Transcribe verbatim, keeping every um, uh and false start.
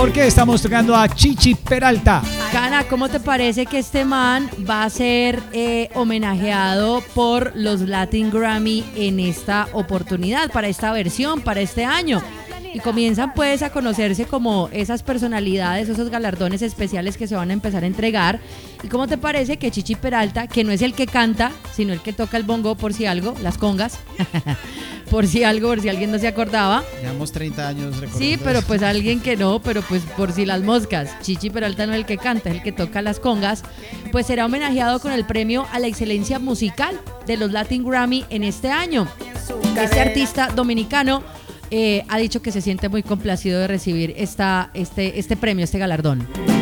porque estamos tocando a Chichi Peralta. Cana, ¿cómo te parece que este man va a ser eh, homenajeado por los Latin Grammy en esta oportunidad, para esta versión, para este año? Y comienzan pues a conocerse como esas personalidades, esos galardones especiales que se van a empezar a entregar. ¿Y cómo te parece que Chichi Peralta, que no es el que canta, sino el que toca el bongo por si algo, las congas, por si algo, por si alguien no se acordaba? Llevamos treinta años recordando. Sí, pero pues alguien que no, pero pues por si las moscas. Chichi Peralta no es el que canta, es el que toca las congas. Pues será homenajeado con el premio a la excelencia musical de los Latin Grammy en este año. Este artista dominicano Eh, ha dicho que se siente muy complacido de recibir esta, este, este premio, este galardón.